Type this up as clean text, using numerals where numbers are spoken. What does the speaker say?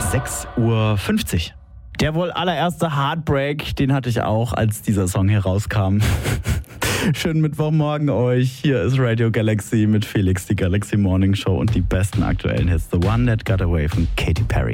6:50 Uhr. Der wohl allererste Heartbreak, den hatte ich auch, als dieser Song hier rauskam. Schönen Mittwochmorgen euch. Hier ist Radio Galaxy mit Felix, die Galaxy Morning Show und die besten aktuellen Hits. The One That Got Away von Katy Perry.